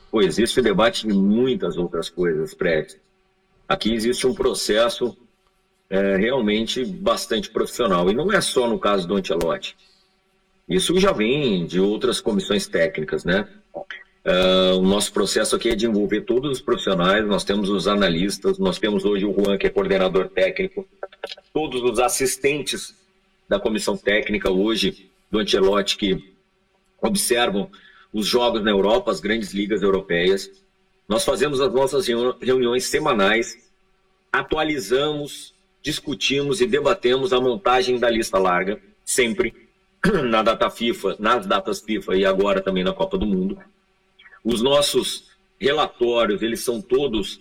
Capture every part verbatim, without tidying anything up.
Pô, existe o debate de muitas outras coisas, Fred. Aqui existe um processo é, realmente bastante profissional. E não é só no caso do Ancelotti. Isso já vem de outras comissões técnicas, né? Uh, o nosso processo aqui é de envolver todos os profissionais, nós temos os analistas, nós temos hoje o Juan, que é coordenador técnico, todos os assistentes da comissão técnica hoje do Ancelotti que observam os jogos na Europa, as grandes ligas europeias. Nós fazemos as nossas reuniões semanais, atualizamos, discutimos e debatemos a montagem da lista larga, sempre na data FIFA, nas datas FIFA e agora também na Copa do Mundo. Os nossos relatórios, eles são todos,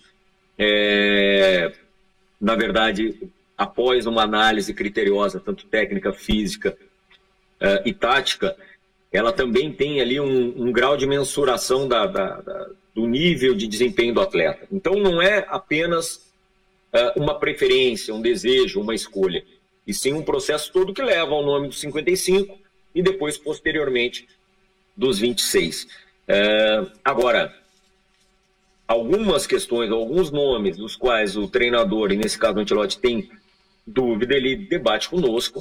é, na verdade, após uma análise criteriosa, tanto técnica, física é, e tática, ela também tem ali um, um grau de mensuração da, da, da, do nível de desempenho do atleta. Então não é apenas é, uma preferência, um desejo, uma escolha, e sim um processo todo que leva ao nome dos cinquenta e cinco e depois, posteriormente, dos vinte e seis. É, agora, algumas questões, alguns nomes dos quais o treinador, e nesse caso o Ancelotti, tem dúvida, ele debate conosco,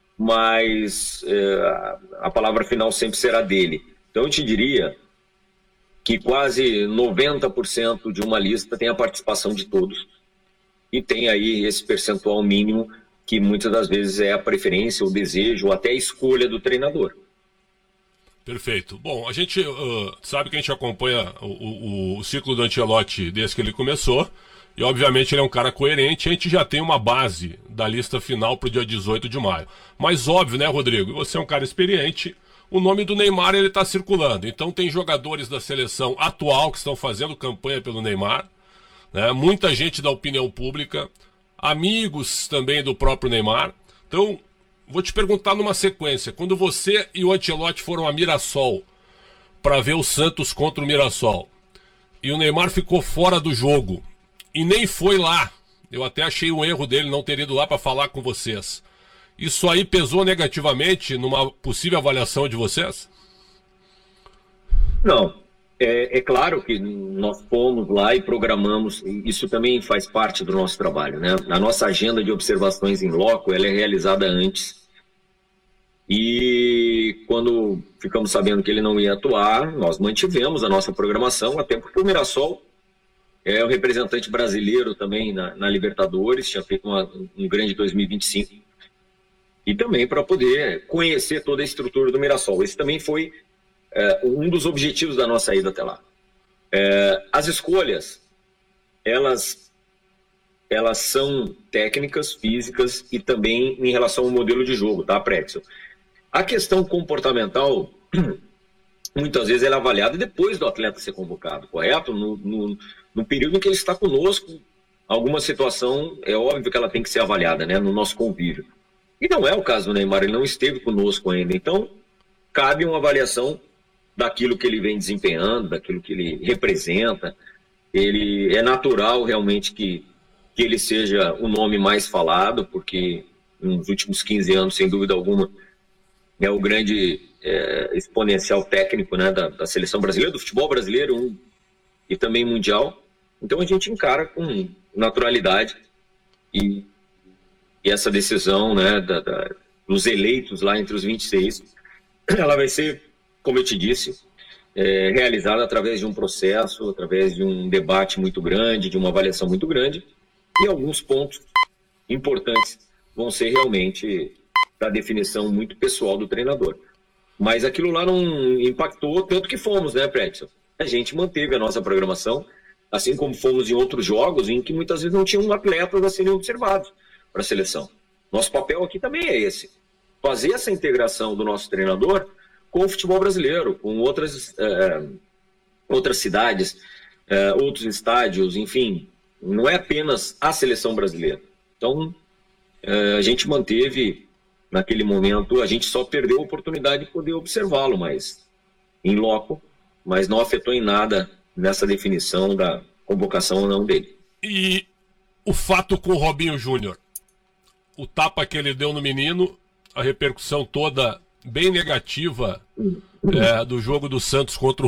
mas é, a palavra final sempre será dele. Então eu te diria que quase noventa por cento de uma lista tem a participação de todos, e tem aí esse percentual mínimo que muitas das vezes é a preferência, o desejo, ou até a escolha do treinador. Perfeito. Bom, a gente uh, sabe que a gente acompanha o, o, o ciclo do Ancelotti desde que ele começou, e obviamente ele é um cara coerente, a gente já tem uma base da lista final para o dia dezoito de maio. Mas óbvio, né, Rodrigo, você é um cara experiente, o nome do Neymar ele está circulando, então tem jogadores da seleção atual que estão fazendo campanha pelo Neymar, né, muita gente da opinião pública, amigos também do próprio Neymar. Então, vou te perguntar numa sequência, quando você e o Ancelotti foram a Mirassol para ver o Santos contra o Mirassol, e o Neymar ficou fora do jogo, e nem foi lá, eu até achei um erro dele não ter ido lá para falar com vocês, isso aí pesou negativamente numa possível avaliação de vocês? Não, é, é claro que nós fomos lá e programamos, isso também faz parte do nosso trabalho, né? A nossa agenda de observações em loco, ela é realizada antes, e quando ficamos sabendo que ele não ia atuar, nós mantivemos a nossa programação, até porque o Mirassol é o representante brasileiro também na, na Libertadores, tinha feito uma, um grande dois mil e vinte e cinco, e também para poder conhecer toda a estrutura do Mirassol. Esse também foi é, um dos objetivos da nossa ida até lá. É, as escolhas, elas, elas são técnicas, físicas e também em relação ao modelo de jogo, tá, Pretzel? A questão comportamental, muitas vezes ela é avaliada depois do atleta ser convocado, correto? No, no, no período em que ele está conosco, alguma situação, é óbvio que ela tem que ser avaliada, né, no nosso convívio. E não é o caso do Neymar, ele não esteve conosco ainda. Então, cabe uma avaliação daquilo que ele vem desempenhando, daquilo que ele representa. Ele é natural realmente que, que ele seja o nome mais falado, porque nos últimos quinze anos, sem dúvida alguma, é o grande é, exponencial técnico, né, da, da seleção brasileira, do futebol brasileiro um, e também mundial. Então a gente encara com naturalidade e, e essa decisão, né, da, da, dos eleitos lá entre os vinte e seis, ela vai ser, como eu te disse, é, realizada através de um processo, através de um debate muito grande, de uma avaliação muito grande, e alguns pontos importantes vão ser realmente da definição muito pessoal do treinador. Mas aquilo lá não impactou tanto que fomos, né, Pretzel? A gente manteve a nossa programação, assim como fomos em outros jogos em que muitas vezes não tinham atletas a serem observados para a seleção. Nosso papel aqui também é esse, fazer essa integração do nosso treinador com o futebol brasileiro, com outras, é, outras cidades, é, outros estádios, enfim, não é apenas a seleção brasileira. Então, é, a gente manteve, naquele momento, a gente só perdeu a oportunidade de poder observá-lo, mas em loco, mas não afetou em nada nessa definição da convocação ou não dele. E o fato com o Robinho Júnior, o tapa que ele deu no menino, a repercussão toda bem negativa é, do jogo do Santos contra o